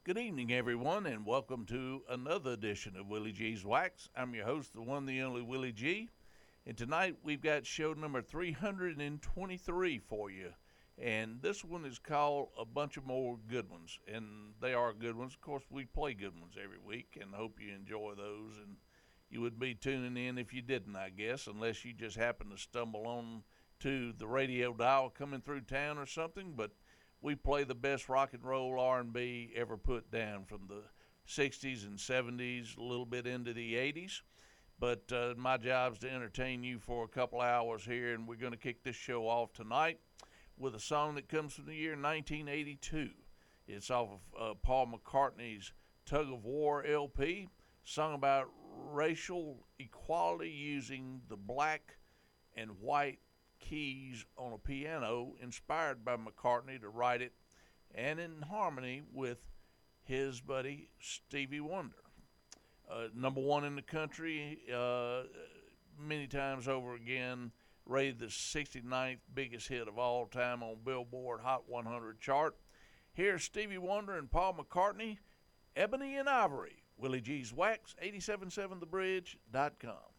Good evening, everyone, and welcome to another edition of Willie G's Wax. I'm your host, the one, the only Willie G. And tonight we've got show number 323 for you. And this one is called A Bunch of More Good Ones. And they are good ones. Of course, we play good ones every week, and hope you enjoy those. And you would be tuning in if you didn't, I guess, unless you just happen to stumble on to the radio dial coming through town or something. But we play the best rock and roll R&B ever put down from the 60s and 70s, a little bit into the 80s. But my job's to entertain you for a couple hours here, and we're going to kick this show off tonight with a song that comes from the year 1982. It's off of Paul McCartney's Tug of War LP, sung about racial equality using the black and white keys on a piano, inspired by McCartney to write it, and in harmony with his buddy Stevie Wonder. Number one in the country many times over again, rated the 69th biggest hit of all time on Billboard Hot 100 chart. Here's Stevie Wonder and Paul McCartney, Ebony and Ivory. Willie G's Wax, 877thebridge.com.